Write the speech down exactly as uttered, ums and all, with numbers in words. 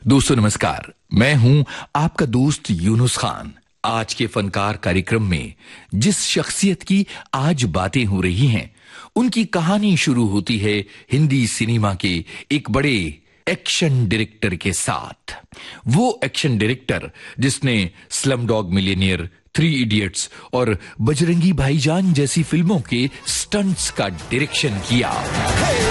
दोस्तों नमस्कार, मैं हूं आपका दोस्त यूनुस खान। आज के फनकार कार्यक्रम में जिस शख्सियत की आज बातें हो रही हैं, उनकी कहानी शुरू होती है हिंदी सिनेमा के एक बड़े एक्शन डायरेक्टर के साथ। वो एक्शन डायरेक्टर जिसने slum dog millionaire, three idiots और बजरंगी भाईजान जैसी फिल्मों के स्टंट्स का डायरेक्शन किया।